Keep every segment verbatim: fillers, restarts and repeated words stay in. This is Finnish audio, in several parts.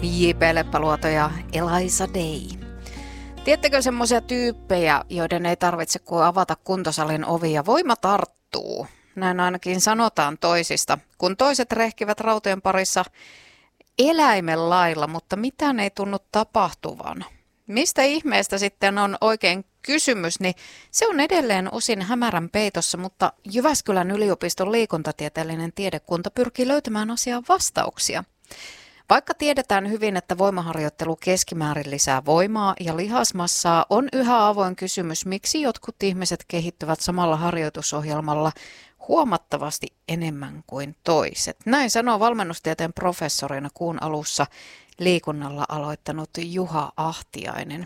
J P Leppäluoto ja Eliza Day. Tiedättekö semmoisia tyyppejä, joiden ei tarvitse kuin avata kuntosalin ovia? Voima tarttuu. Näin ainakin sanotaan toisista, kun toiset rehkivät rautojen parissa eläimen lailla, mutta mitään ei tunnu tapahtuvan. Mistä ihmeestä sitten on oikein kysymys, niin se on edelleen osin hämärän peitossa, mutta Jyväskylän yliopiston liikuntatieteellinen tiedekunta pyrkii löytämään asiaan vastauksia. Vaikka tiedetään hyvin, että voimaharjoittelu keskimäärin lisää voimaa ja lihasmassaa, on yhä avoin kysymys, miksi jotkut ihmiset kehittyvät samalla harjoitusohjelmalla huomattavasti enemmän kuin toiset. Näin sanoo valmennustieteen professorina kuun alussa liikunnalla aloittanut Juha Ahtiainen.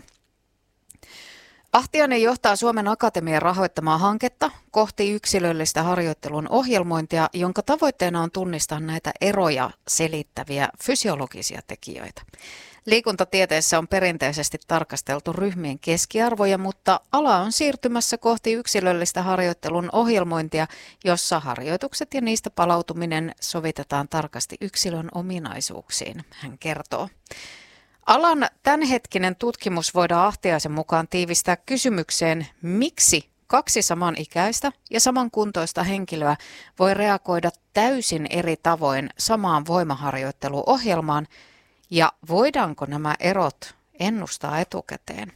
Ahtiainen johtaa Suomen Akatemian rahoittamaa hanketta kohti yksilöllistä harjoittelun ohjelmointia, jonka tavoitteena on tunnistaa näitä eroja selittäviä fysiologisia tekijöitä. Liikuntatieteessä on perinteisesti tarkasteltu ryhmien keskiarvoja, mutta ala on siirtymässä kohti yksilöllistä harjoittelun ohjelmointia, jossa harjoitukset ja niistä palautuminen sovitetaan tarkasti yksilön ominaisuuksiin, hän kertoo. Alan tämänhetkinen tutkimus voidaan Ahtiaisen mukaan tiivistää kysymykseen, miksi kaksi samanikäistä ja samankuntoista henkilöä voi reagoida täysin eri tavoin samaan voimaharjoitteluohjelmaan ja voidaanko nämä erot ennustaa etukäteen.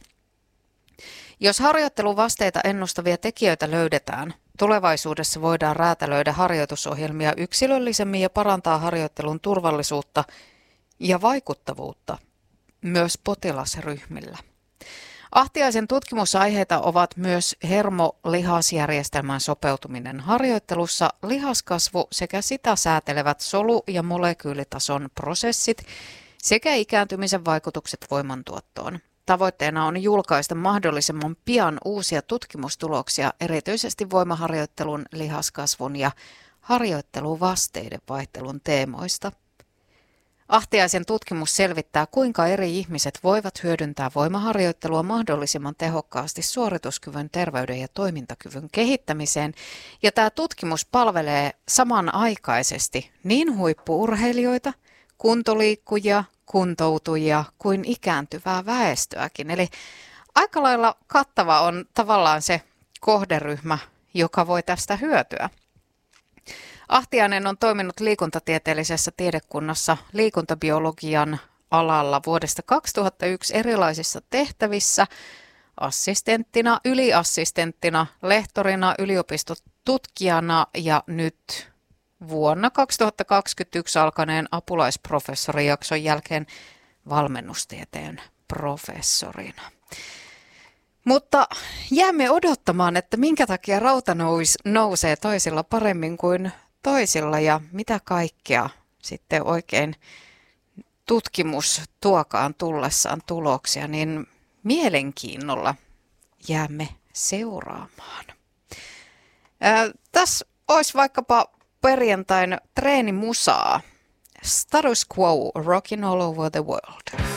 Jos harjoitteluvasteita ennustavia tekijöitä löydetään, tulevaisuudessa voidaan räätälöidä harjoitusohjelmia yksilöllisemmin ja parantaa harjoittelun turvallisuutta ja vaikuttavuutta myös potilasryhmillä. Ahtiaisen tutkimusaiheita ovat myös hermolihasjärjestelmän sopeutuminen harjoittelussa, lihaskasvu sekä sitä säätelevät solu- ja molekyylitason prosessit sekä ikääntymisen vaikutukset voimantuottoon. Tavoitteena on julkaista mahdollisimman pian uusia tutkimustuloksia erityisesti voimaharjoittelun, lihaskasvun ja harjoitteluvasteiden vaihtelun teemoista. Ahtiaisen tutkimus selvittää, kuinka eri ihmiset voivat hyödyntää voimaharjoittelua mahdollisimman tehokkaasti suorituskyvyn, terveyden ja toimintakyvyn kehittämiseen. Ja tämä tutkimus palvelee samanaikaisesti niin huippu-urheilijoita, kuntoliikkujia, kuntoutujia kuin ikääntyvää väestöäkin. Eli aika lailla kattava on tavallaan se kohderyhmä, joka voi tästä hyötyä. Ahtiainen on toiminut liikuntatieteellisessä tiedekunnassa liikuntabiologian alalla vuodesta kaksituhattayksi erilaisissa tehtävissä, assistenttina, yliassistenttina, lehtorina, yliopistotutkijana ja nyt vuonna kaksituhattakaksikymmentäyksi alkaneen apulaisprofessorijakson jälkeen valmennustieteen professorina. Mutta jäämme odottamaan, että minkä takia rauta nousee toisilla paremmin kuin toisilla ja mitä kaikkea sitten oikein tutkimus tuokaan tullessaan tuloksia, niin mielenkiinnolla jäämme seuraamaan. Ää, tässä olisi vaikkapa perjantain treenimusaa. Status Quo, Rockin' All Over the World.